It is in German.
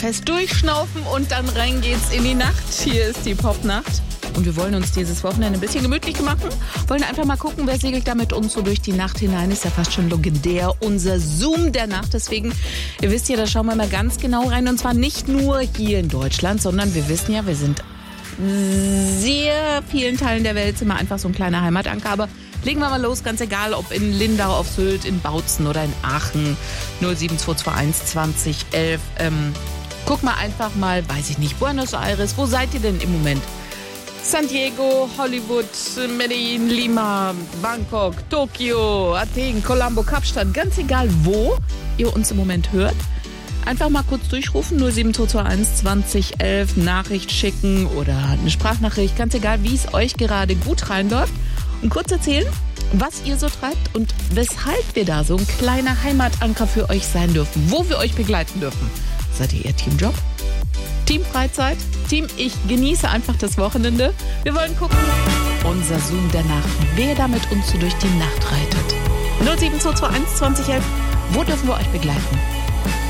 fest durchschnaufen und dann rein geht's in die Nacht. Hier ist die Popnacht. Und wir wollen uns dieses Wochenende ein bisschen gemütlich machen. Wollen einfach mal gucken, wer segelt da mit uns so durch die Nacht hinein. Ist ja fast schon legendär. Unser Zoom der Nacht. Deswegen, ihr wisst ja, da schauen wir mal ganz genau rein. Und zwar nicht nur hier in Deutschland, sondern wir wissen ja, wir sind sehr vielen Teilen der Welt sind wir einfach so ein kleiner Heimatanker. Aber legen wir mal los, ganz egal, ob in Lindau auf Sylt, in Bautzen oder in Aachen. 07221 2011. Guck mal einfach mal, weiß ich nicht, Buenos Aires. Wo seid ihr denn im Moment? San Diego, Hollywood, Medellin, Lima, Bangkok, Tokio, Athen, Colombo, Kapstadt. Ganz egal, wo ihr uns im Moment hört. Einfach mal kurz durchrufen, 07221 2011, Nachricht schicken oder eine Sprachnachricht. Ganz egal, wie es euch gerade gut reinläuft. Und kurz erzählen, was ihr so treibt und weshalb wir da so ein kleiner Heimatanker für euch sein dürfen. Wo wir euch begleiten dürfen. Seid ihr eher Team Job? Team Freizeit? Team ich genieße einfach das Wochenende? Wir wollen gucken. Unser Zoom der Nacht. Wer da mit uns so durch die Nacht reitet. 07221 2011. Wo dürfen wir euch begleiten?